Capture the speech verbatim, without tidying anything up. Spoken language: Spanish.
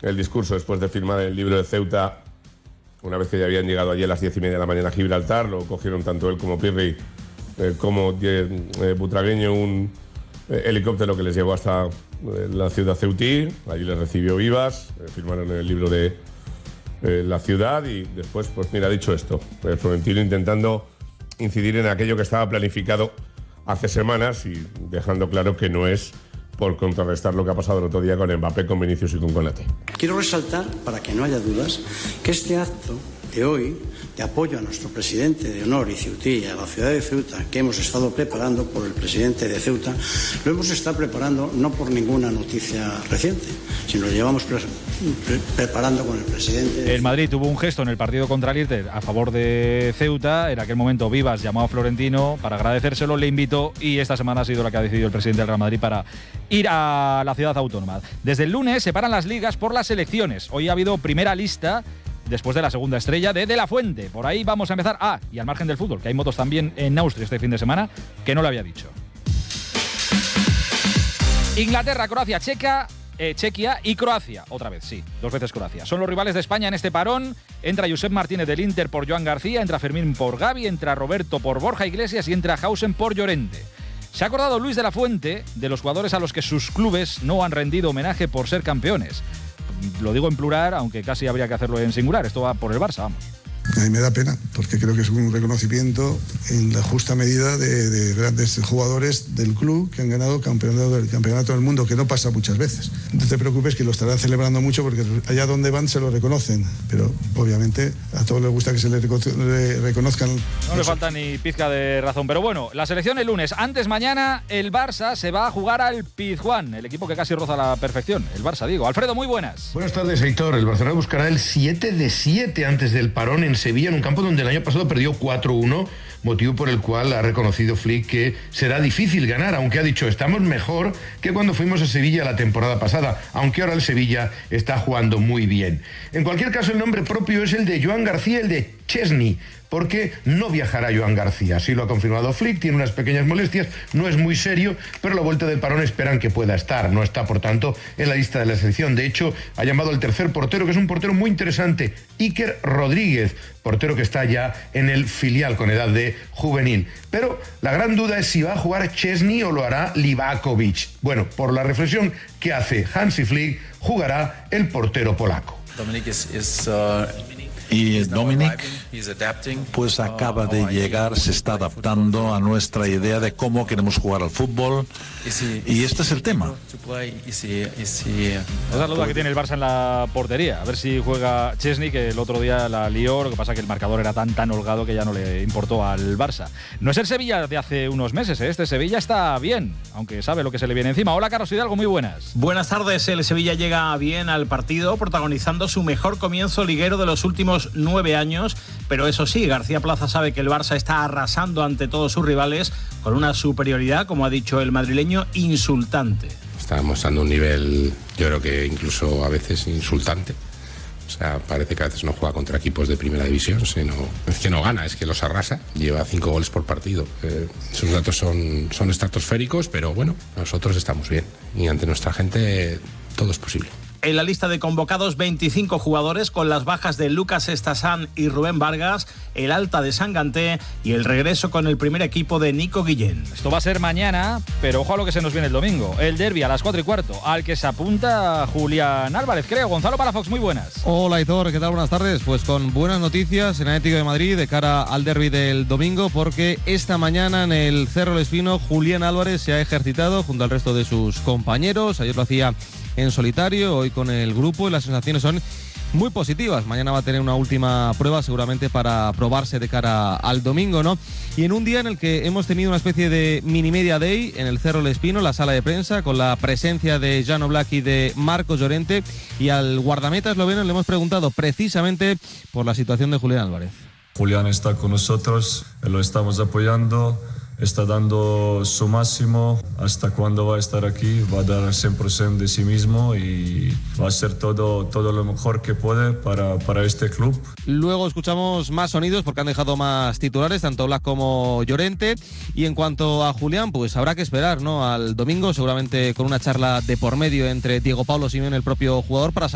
el discurso después de firmar el libro de Ceuta. Una vez que ya habían llegado allí a las diez y media de la mañana a Gibraltar, lo cogieron tanto él como Pirri, eh, como eh, Butragueño, un eh, helicóptero que les llevó hasta eh, la ciudad ceutí. Allí les recibió Vivas, eh, firmaron el libro de eh, la ciudad y después, pues mira, ha dicho esto. Eh, Florentino intentando incidir en aquello que estaba planificado hace semanas y dejando claro que no es por contrarrestar lo que ha pasado el otro día con Mbappé, con Vinicius y con Konaté. Quiero resaltar, para que no haya dudas, que este acto de hoy, de apoyo a nuestro presidente de honor y ceutí, a la ciudad de Ceuta, que hemos estado preparando por el presidente de Ceuta, lo hemos estado preparando no por ninguna noticia reciente, sino lo llevamos pre pre preparando con el presidente. De el Madrid tuvo un gesto en el partido contra el Inter a favor de Ceuta. En aquel momento Vivas llamó a Florentino para agradecérselo, le invitó y esta semana ha sido la que ha decidido el presidente del Real Madrid para ir a la ciudad autónoma. Desde el lunes se paran las ligas por las elecciones. Hoy ha habido primera lista después de la segunda estrella de De La Fuente. Por ahí vamos a empezar. Ah, y al margen del fútbol, que hay motos también en Austria este fin de semana, que no lo había dicho. Inglaterra, Croacia, Checa, eh, Chequia y Croacia. Otra vez, sí, dos veces Croacia. Son los rivales de España en este parón. Entra Josep Martínez del Inter por Joan García, entra Fermín por Gavi, entra Roberto por Borja Iglesias y entra Hausen por Llorente. Se ha acordado Luis de la Fuente de los jugadores a los que sus clubes no han rendido homenaje por ser campeones. Lo digo en plural, aunque casi habría que hacerlo en singular. Esto va por el Barça, vamos. A mí me da pena, porque creo que es un reconocimiento en la justa medida de, de grandes jugadores del club que han ganado campeonato del campeonato del mundo, que no pasa muchas veces. No te preocupes, que lo estarán celebrando mucho porque allá donde van se lo reconocen, pero obviamente a todos les gusta que se les reconozcan. No le falta ni pizca de razón, pero bueno, la selección el lunes. Antes, mañana, el Barça se va a jugar al Pizjuán, el equipo que casi roza la perfección. El Barça, digo. Alfredo, muy buenas. Buenas tardes, Héctor. El Barcelona buscará el siete de siete antes del parón en Sevilla, en un campo donde el año pasado perdió cuatro uno, motivo por el cual ha reconocido Flick que será difícil ganar, aunque ha dicho estamos mejor que cuando fuimos a Sevilla la temporada pasada, aunque ahora el Sevilla está jugando muy bien. En cualquier caso, el nombre propio es el de Joan García, el de Chesney, porque no viajará Joan García. Así lo ha confirmado Flick, tiene unas pequeñas molestias, no es muy serio, pero a la vuelta del parón esperan que pueda estar. No está, por tanto, en la lista de la selección. De hecho, ha llamado al tercer portero, que es un portero muy interesante, Iker Rodríguez, portero que está ya en el filial con edad de juvenil. Pero la gran duda es si va a jugar Chesney o lo hará Livakovic. Bueno, por la reflexión que hace Hansi Flick, jugará el portero polaco. Dominic is, is, uh... Y Dominic pues acaba de llegar, se está adaptando a nuestra idea de cómo queremos jugar al fútbol y este es el tema. Esa es la duda que tiene el Barça en la portería, a ver si juega Chesney, que el otro día la lió, lo que pasa que el marcador era tan tan holgado que ya no le importó al Barça. No es el Sevilla de hace unos meses, ¿eh? Este Sevilla está bien, aunque sabe lo que se le viene encima. Hola, Carlos Hidalgo, muy buenas. Buenas tardes, el Sevilla llega bien al partido, protagonizando su mejor comienzo liguero de los últimos nueve años, pero eso sí, García Plaza sabe que el Barça está arrasando ante todos sus rivales con una superioridad, como ha dicho el madrileño, insultante. Está mostrando un nivel, yo creo que incluso a veces insultante. O sea, parece que a veces no juega contra equipos de primera división, sino es que no gana, es que los arrasa. Lleva cinco goles por partido. Eh, esos datos son, son estratosféricos, pero bueno, nosotros estamos bien y ante nuestra gente todo es posible. En la lista de convocados, veinticinco jugadores, con las bajas de Lucas Estasán y Rubén Vargas, el alta de Sanganté y el regreso con el primer equipo de Nico Guillén. Esto va a ser mañana, pero ojo a lo que se nos viene el domingo. El derbi a las cuatro y cuarto, al que se apunta Julián Álvarez, creo. Gonzalo Palafox, muy buenas. Hola, Aitor, ¿qué tal? Buenas tardes. Pues con buenas noticias en Atlético de Madrid de cara al derbi del domingo, porque esta mañana en el Cerro del Espino Julián Álvarez se ha ejercitado junto al resto de sus compañeros. Ayer lo hacía en solitario, hoy con el grupo, y las sensaciones son muy positivas. Mañana va a tener una última prueba seguramente para probarse de cara al domingo, ¿no? Y en un día en el que hemos tenido una especie de mini media day en el Cerro del Espino, la sala de prensa, con la presencia de Jan Oblak y de Marcos Llorente, y al guardameta esloveno le hemos preguntado precisamente por la situación de Julián Álvarez. Julián está con nosotros, lo estamos apoyando, está dando su máximo. Hasta cuando va a estar aquí va a dar cien por ciento de sí mismo y va a hacer todo, todo lo mejor que puede para, para este club. Luego escuchamos más sonidos porque han dejado más titulares, tanto Oblak como Llorente. Y en cuanto a Julián, pues habrá que esperar, ¿no?, al domingo, seguramente con una charla de por medio entre Diego Pablo Simeone y el propio jugador para